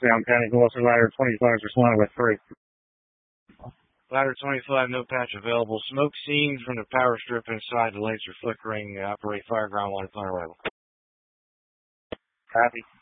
Down County, Gloucester, ladder 25, responding with 3. Ladder 25, no patch available. Smoke seen from the power strip inside. The lights are flickering. Operate fire ground line, fire arrival. Copy.